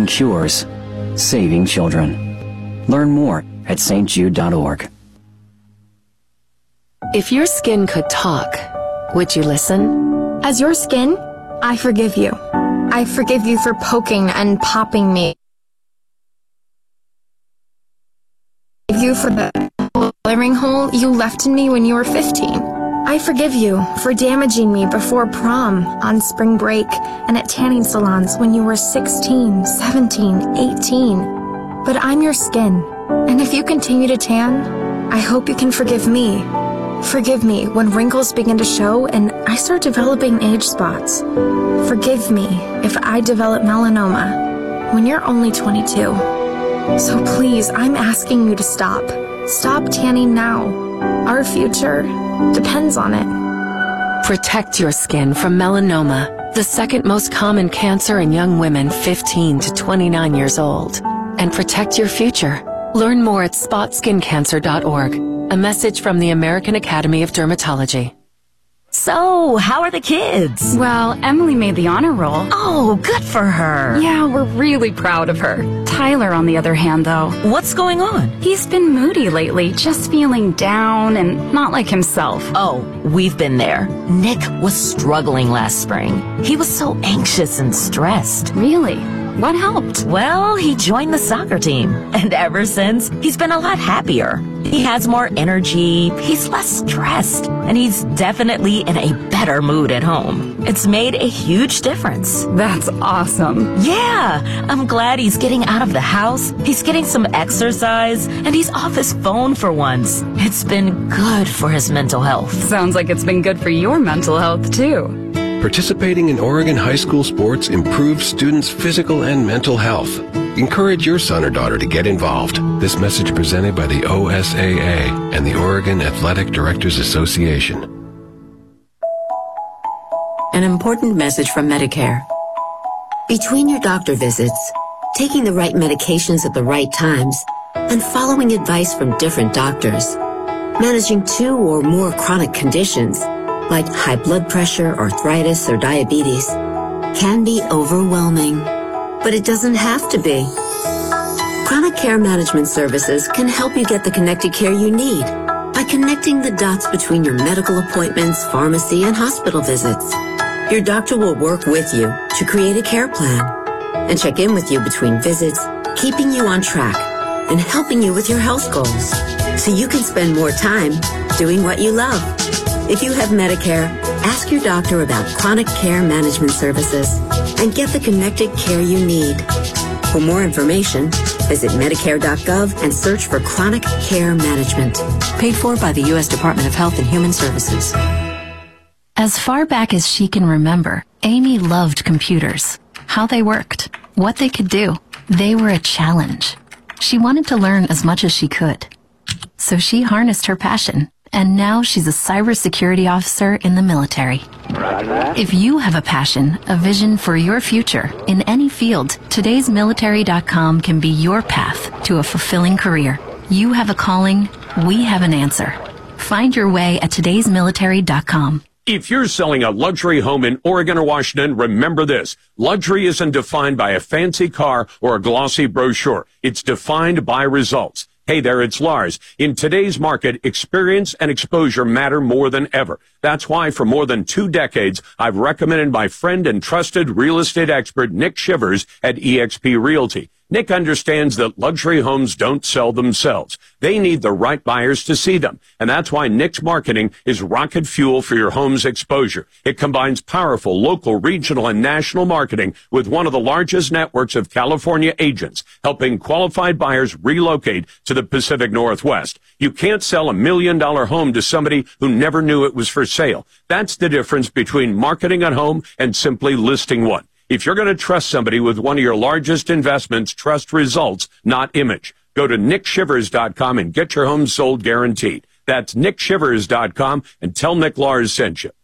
cures, saving children. Learn more at stjude.org. If your skin could talk, would you listen? As your skin, I forgive you. I forgive you for poking and popping me. I forgive you for the glaring hole you left in me when you were 15. I forgive you for damaging me before prom, on spring break, and at tanning salons when you were 16, 17, 18. But I'm your skin, and if you continue to tan, I hope you can forgive me. Forgive me when wrinkles begin to show and I start developing age spots. Forgive me if I develop melanoma when you're only 22. So please, I'm asking you to stop. Stop tanning now. Our future depends on it. Protect your skin from melanoma, the second most common cancer in young women 15 to 29 years old. And protect your future. Learn more at spotSkinCancer.org. A message from the American Academy of Dermatology. So, how are the kids? Well, Emily made the honor roll. Oh, good for her. Yeah, we're really proud of her. Tyler, on the other hand, though. What's going on? He's been moody lately, just feeling down and not like himself. Oh, we've been there. Nick was struggling last spring. He was so anxious and stressed. Really? What helped? Well, he joined the soccer team, and ever since, he's been a lot happier. He has more energy, he's less stressed, and he's definitely in a better mood at home. It's made a huge difference. That's awesome. Yeah, I'm glad he's getting out of the house, he's getting some exercise, and he's off his phone for once. It's been good for his mental health. Sounds like it's been good for your mental health, too. Participating in Oregon high school sports improves students' physical and mental health. Encourage your son or daughter to get involved. This message presented by the OSAA and the Oregon Athletic Directors Association. An important message from Medicare. Between your doctor visits, taking the right medications at the right times, and following advice from different doctors, managing 2 or more chronic conditions, like high blood pressure, arthritis, or diabetes, can be overwhelming. But it doesn't have to be. Chronic Care Management Services can help you get the connected care you need by connecting the dots between your medical appointments, pharmacy, and hospital visits. Your doctor will work with you to create a care plan and check in with you between visits, keeping you on track and helping you with your health goals so you can spend more time doing what you love. If you have Medicare, ask your doctor about Chronic Care Management Services and get the connected care you need. For more information, visit Medicare.gov and search for Chronic Care Management. Paid for by the U.S. Department of Health and Human Services. As far back as she can remember, Amy loved computers. How they worked, what they could do. They were a challenge. She wanted to learn as much as she could. So she harnessed her passion. And now she's a cybersecurity officer in the military. If you have a passion, a vision for your future in any field, todaysmilitary.com can be your path to a fulfilling career. You have a calling, we have an answer. Find your way at todaysmilitary.com. If you're selling a luxury home in Oregon or Washington, remember this. Luxury isn't defined by a fancy car or a glossy brochure. It's defined by results. Hey there, it's Lars. In today's market, experience and exposure matter more than ever. That's why for more than 2 decades, I've recommended my friend and trusted real estate expert, Nick Shivers at eXp Realty. Nick understands that luxury homes don't sell themselves. They need the right buyers to see them. And that's why Nick's marketing is rocket fuel for your home's exposure. It combines powerful local, regional, and national marketing with one of the largest networks of California agents, helping qualified buyers relocate to the Pacific Northwest. You can't sell $1 million home to somebody who never knew it was for sale. That's the difference between marketing a home and simply listing one. If you're going to trust somebody with one of your largest investments, trust results, not image. Go to nickshivers.com and get your home sold guaranteed. That's nickshivers.com and tell Nick Lars sent you.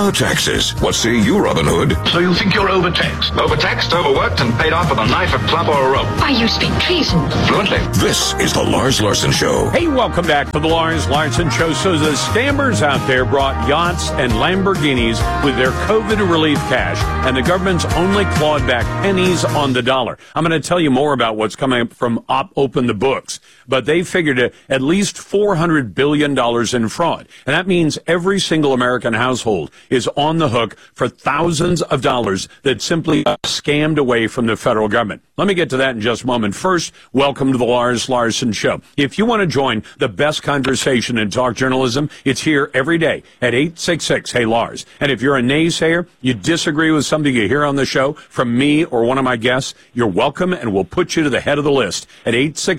No taxes. What say you, Robin Hood? So you think you're overtaxed? Overtaxed, overworked, and paid off with a knife, a club, or a rope. Why, you speak treason. Fluently. This is the Lars Larson Show. Hey, welcome back to the Lars Larson Show. So the scammers out there brought yachts and Lamborghinis with their COVID relief cash, and the government's only clawed back pennies on the dollar. I'm going to tell you more about what's coming up from Open the Books, but they figured at least $400 billion in fraud. And that means every single American household is on the hook for thousands of dollars that simply got scammed away from the federal government. Let me get to that in just a moment. First, welcome to the Lars Larson Show. If you want to join the best conversation in talk journalism, it's here every day at 866-HEY-LARS. And if you're a naysayer, you disagree with something you hear on the show from me or one of my guests, you're welcome, and we'll put you to the head of the list at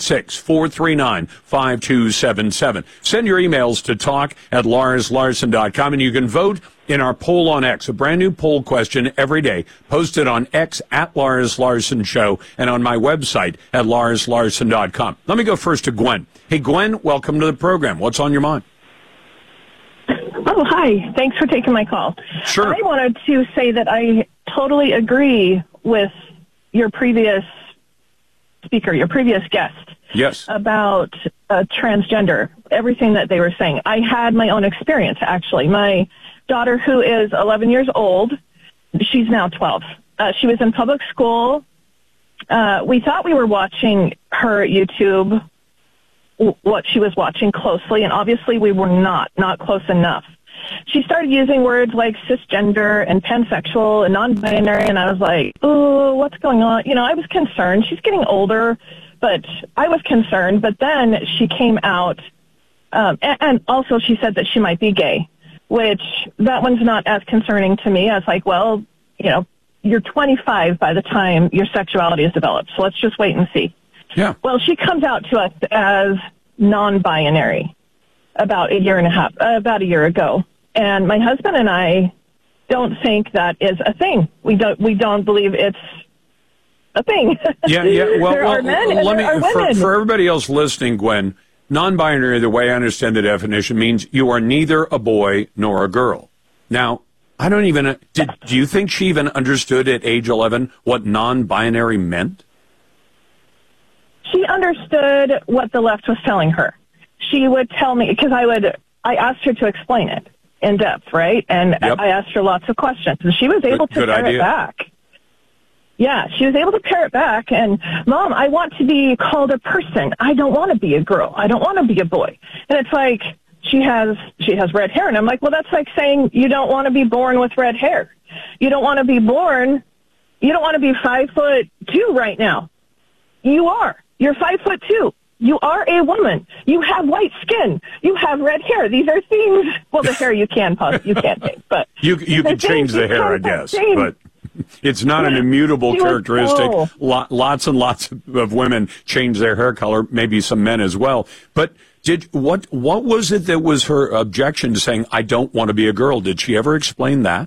866-439-5277. Send your emails to talk@larslarson.com, and you can vote in our poll on X, a brand new poll question every day, posted on X at Lars Larson Show and on my website at larslarson.com. Let me go first to Gwen. Hey, Gwen, welcome to the program. What's on your mind? Oh, hi. Thanks for taking my call. Sure. I wanted to say that I totally agree with your previous speaker, your previous guest. Yes. About transgender, everything that they were saying. I had my own experience, actually. My daughter, who is 11 years old, she's now 12. She was in public school. We thought we were watching her YouTube, what she was watching closely, and obviously we were not close enough. She started using words like cisgender and pansexual and non-binary, and I was like, oh, what's going on? You know, I was concerned. She's getting older, but I was concerned. But then she came out, and also she said that she might be gay, which that one's not as concerning to me. I was like, well, you know, you're 25 by the time your sexuality is developed, so let's just wait and see. Yeah. Well, she comes out to us as non-binary about a year ago. And my husband and I don't think that is a thing. We don't believe it's a thing. Yeah. Well, there are men and there are women. For everybody else listening, Gwen, non-binary, the way I understand the definition, means you are neither a boy nor a girl. Now, I don't even... do you think she even understood at age 11 what non-binary meant? She understood what the left was telling her. She would tell me, because I asked her to explain it in depth, right? And yep. I asked her lots of questions, and she was able to parrot back. Yeah, she was able to parrot back, and, Mom, I want to be called a person. I don't want to be a girl. I don't want to be a boy. And it's like, she has red hair, and I'm like, well, that's like saying you don't want to be born with red hair. You don't want to be 5'2" right now. You are. You're 5'2". You are a woman. You have white skin. You have red hair. These are things. Well, the hair you can't change, but you can change the hair, I guess. But it's not an immutable characteristic. Lots and lots of women change their hair color. Maybe some men as well. But what was it that was her objection to saying I don't want to be a girl? Did she ever explain that?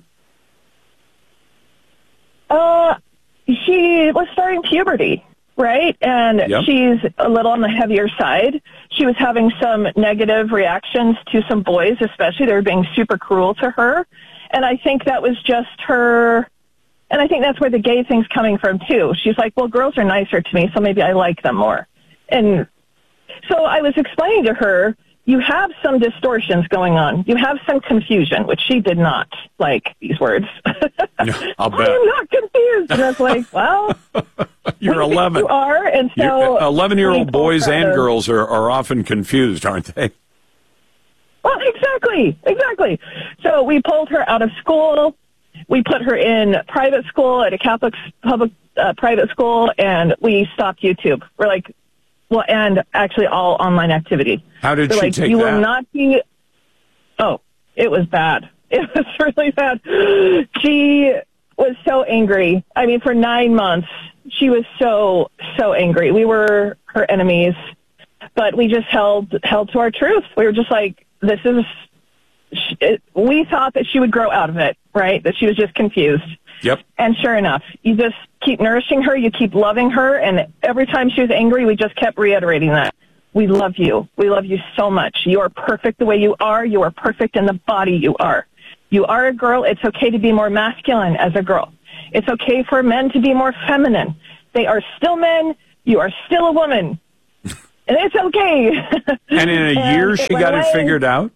She was starting puberty. Right? And yep. She's a little on the heavier side. She was having some negative reactions to some boys, especially. They were being super cruel to her. And I think that was just her. And I think that's where the gay thing's coming from, too. She's like, well, girls are nicer to me, so maybe I like them more. And so I was explaining to her, you have some distortions going on. You have some confusion, which she did not like these words. I'll bet. I'm not confused. And I was like, well... You're 11. You are, and so... 11-year-old boys and girls are often confused, aren't they? Well, exactly. So we pulled her out of school. We put her in private school at a Catholic public private school, and we stopped YouTube. We're like... Well, and actually all online activity. How did she take that? You will not be... Oh, it was bad. It was really bad. She was so angry. I mean, for 9 months, she was so angry. We were her enemies, but we just held to our truth. We were just like, we thought that she would grow out of it, right? That she was just confused. Yep. And sure enough, you just keep nourishing her, you keep loving her, and every time she was angry, we just kept reiterating that. We love you. We love you so much. You are perfect the way you are. You are perfect in the body you are. You are a girl. It's okay to be more masculine as a girl. It's okay for men to be more feminine. They are still men. You are still a woman. And it's okay. And in a year, she got it figured out?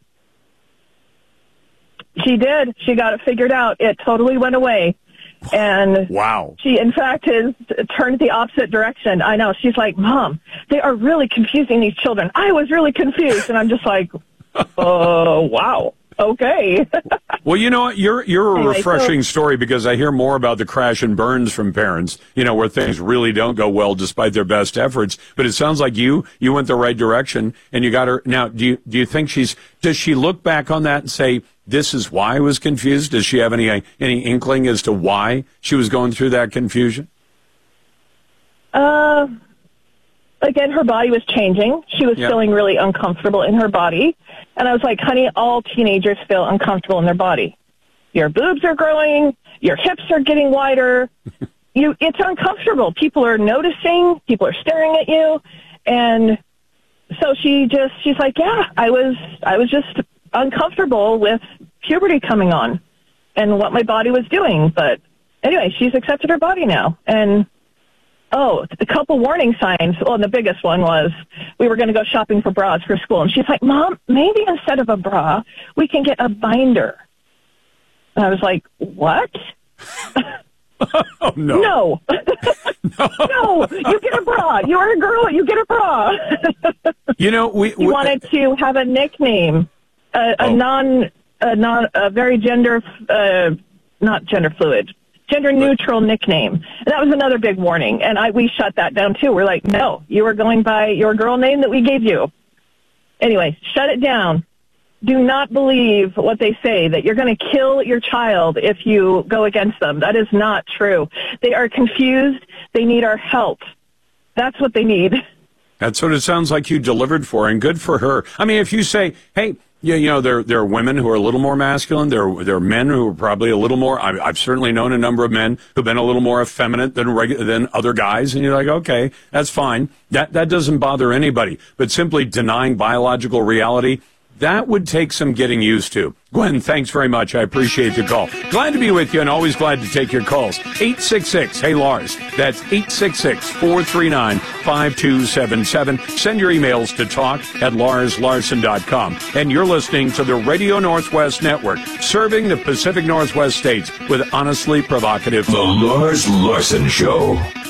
She did. She got it figured out. It totally went away. And wow. She, in fact, has turned the opposite direction. I know. She's like, Mom, they are really confusing these children. I was really confused. And I'm just like, wow. Okay. Well, you know what? You're a refreshing story, because I hear more about the crash and burns from parents, where things really don't go well despite their best efforts. But it sounds like you went the right direction and you got her. Now, do you think does she look back on that and say, this is why I was confused? Does she have any inkling as to why she was going through that confusion? Again, her body was changing. She was feeling really uncomfortable in her body. And I was like, honey, all teenagers feel uncomfortable in their body. Your boobs are growing. Your hips are getting wider. It's uncomfortable. People are noticing. People are staring at you. And so she's like, yeah, I was just uncomfortable with puberty coming on and what my body was doing. But anyway, she's accepted her body now. And a couple warning signs. Well, and the biggest one was we were going to go shopping for bras for school. And she's like, Mom, maybe instead of a bra, we can get a binder. And I was like, what? Oh, no. No. No, you get a bra. You are a girl. You get a bra. We wanted to have a nickname, a very not gender fluid, gender neutral nickname. And that was another big warning. And we shut that down too. We're like, no, you are going by your girl name that we gave you. Anyway, shut it down. Do not believe what they say, that you're going to kill your child if you go against them. That is not true. They are confused. They need our help. That's what they need. That's what it sounds like you delivered for, and good for her. I mean, if you say, hey, there are women who are a little more masculine. There are men who are probably a little more. I've certainly known a number of men who've been a little more effeminate than other guys, and you're like, okay, that's fine. That doesn't bother anybody. But simply denying biological reality, that would take some getting used to. Gwen, thanks very much. I appreciate the call. Glad to be with you, and always glad to take your calls. 866, hey, Lars. That's 866-439-5277. Send your emails to talk@larslarson.com. And you're listening to the Radio Northwest Network, serving the Pacific Northwest states with honestly provocative... The Lars Larson Show.